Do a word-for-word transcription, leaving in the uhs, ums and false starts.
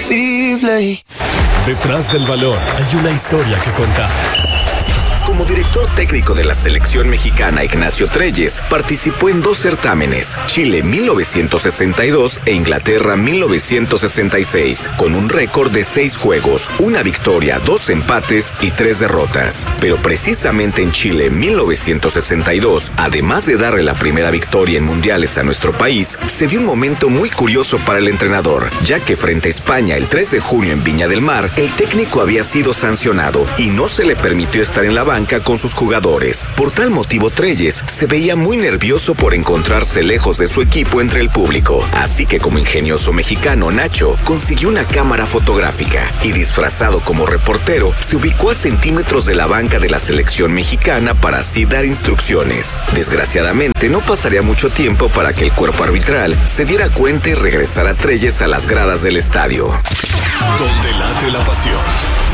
imposible. Detrás del balón hay una historia que contar. Como director técnico de la selección mexicana, Ignacio Treyes participó en dos certámenes, Chile mil novecientos sesenta y dos e Inglaterra mil novecientos sesenta y seis, con un récord de seis juegos, una victoria, dos empates y tres derrotas. Pero precisamente en Chile mil novecientos sesenta y dos, además de darle la primera victoria en mundiales a nuestro país, se dio un momento muy curioso para el entrenador, ya que frente a España el tres de junio en Viña del Mar, el técnico había sido sancionado y no se le permitió estar en la banca con sus jugadores. Por tal motivo, Treyes se veía muy nervioso por encontrarse lejos de su equipo entre el público. Así que, como ingenioso mexicano, Nacho consiguió una cámara fotográfica y, disfrazado como reportero, se ubicó a centímetros de la banca de la selección mexicana para así dar instrucciones. Desgraciadamente, no pasaría mucho tiempo para que el cuerpo arbitral se diera cuenta y regresara a Treyes a las gradas del estadio. Donde late la pasión.